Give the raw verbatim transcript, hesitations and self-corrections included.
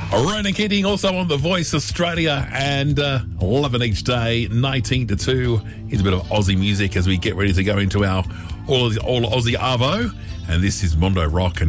Ronan Keating also on The Voice Australia and uh, Loving Each Day, nineteen to two. Here's a bit of Aussie music as we get ready to go into our all, all Aussie Arvo. And this is Mondo Rock and